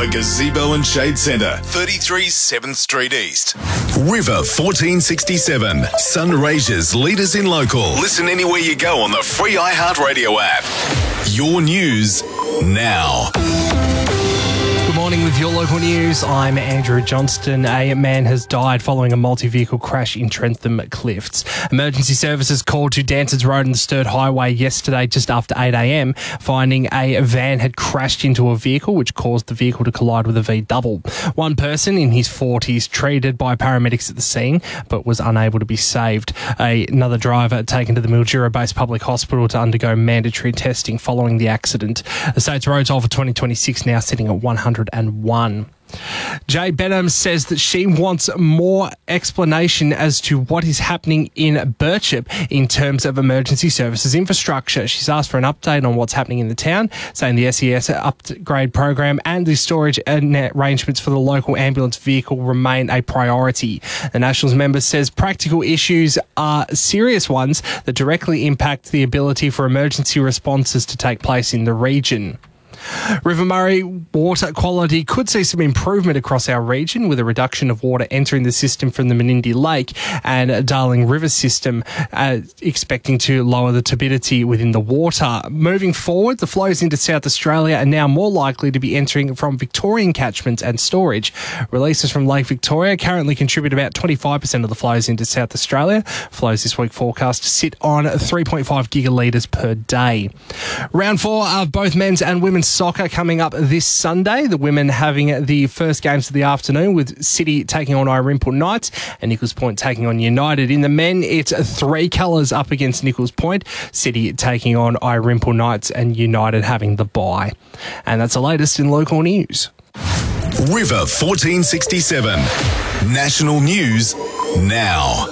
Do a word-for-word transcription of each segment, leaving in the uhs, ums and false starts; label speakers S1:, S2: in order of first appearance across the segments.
S1: for Gazebo and Shade Centre, thirty-three seventh Street East. River fourteen sixty-seven, Sunraysia's leaders in local. Listen anywhere you go on the free iHeartRadio app. Your news now.
S2: Good morning with your local news. I'm Andrew Johnston. A man has died following a multi-vehicle crash in Trentham Cliffs. Emergency services called to Danson's Road and the Sturt Highway yesterday just after eight a.m, finding a van had crashed into a vehicle which caused the vehicle to collide with a V-double. One person in his forties treated by paramedics at the scene but was unable to be saved. A, another driver taken to the Mildura-based public hospital to undergo mandatory testing following the accident. The state's road toll for twenty twenty-six now sitting at one hundred and one. Jay Benham says that she wants more explanation as to what is happening in Birchip in terms of emergency services infrastructure. She's asked for an update on what's happening in the town, saying the S E S upgrade program and the storage arrangements for the local ambulance vehicle remain a priority. The Nationals member says practical issues are serious ones that directly impact the ability for emergency responses to take place in the region. River Murray water quality could see some improvement across our region with a reduction of water entering the system from the Menindee Lake and Darling River system, uh, expecting to lower the turbidity within the water. Moving forward, the flows into South Australia are now more likely to be entering from Victorian catchments and storage. Releases from Lake Victoria currently contribute about twenty-five percent of the flows into South Australia. Flows this week forecast to sit on three point five gigalitres per day. Round four of both men's and women's soccer coming up this Sunday. The women having the first games of the afternoon with City taking on Irimple Knights and Nichols Point taking on United. In the men, it's three colours up against Nichols Point. City taking on Irimple Knights and United having the bye. And that's the latest in local news.
S1: River fourteen sixty-seven. National news now.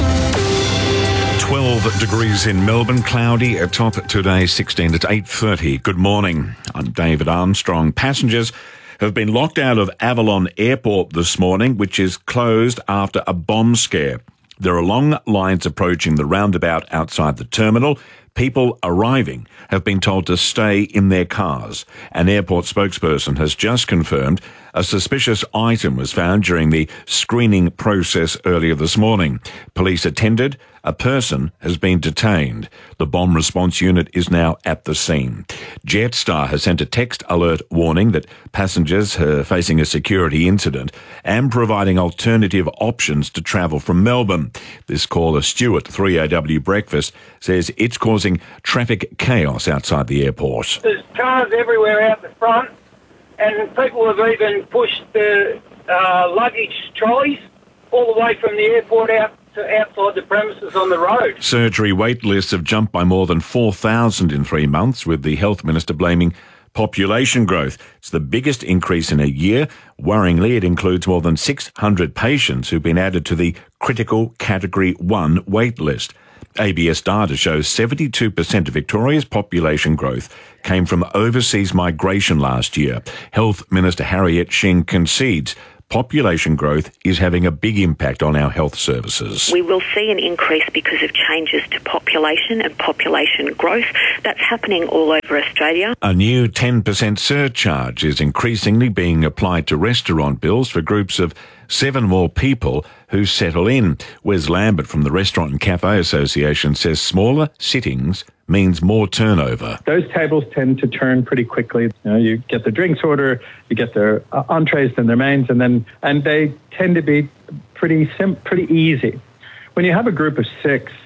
S3: twelve degrees in Melbourne, cloudy, a top today sixteen at eight thirty. Good morning, I'm David Armstrong. Passengers have been locked out of Avalon Airport this morning, which is closed after a bomb scare. There are long lines approaching the roundabout outside the terminal. People arriving have been told to stay in their cars. An airport spokesperson has just confirmed a suspicious item was found during the screening process earlier this morning. Police attended. A person has been detained. The bomb response unit is now at the scene. Jetstar has sent a text alert warning that passengers are facing a security incident and providing alternative options to travel from Melbourne. This caller, Stuart, three A W Breakfast, says it's causing traffic chaos outside the airport.
S4: There's cars everywhere out the front, and people have even pushed the uh, luggage trolleys all the way from the airport out to outside the premises on the road.
S3: Surgery wait lists have jumped by more than four thousand in three months, with the Health Minister blaming population growth. It's the biggest increase in a year. Worryingly, it includes more than six hundred patients who've been added to the critical Category one wait list. A B S data shows seventy-two percent of Victoria's population growth came from overseas migration last year. Health Minister Harriet Shing concedes population growth is having a big impact on our health services.
S5: We will see an increase because of changes to population and population growth. That's happening all over Australia.
S3: A new ten percent surcharge is increasingly being applied to restaurant bills for groups of seven more people who settle in. Wes Lambert from the Restaurant and Cafe Association says smaller sittings means more turnover.
S6: Those tables tend to turn pretty quickly. You know, you get the drinks order, you get their uh, entrees and their mains, and then and they tend to be pretty sim- pretty easy. When you have a group of six,